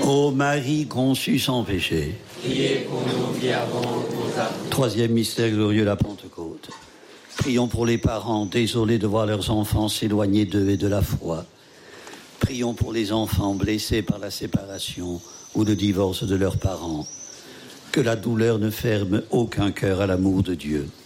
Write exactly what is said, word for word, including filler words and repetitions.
Ô Marie conçue sans péché. Priez pour nous qui avons vos âmes. Troisième mystère glorieux, la Pentecôte. Prions pour les parents désolés de voir leurs enfants s'éloigner d'eux et de la foi. Prions pour les enfants blessés par la séparation ou le divorce de leurs parents. Que la douleur ne ferme aucun cœur à l'amour de Dieu.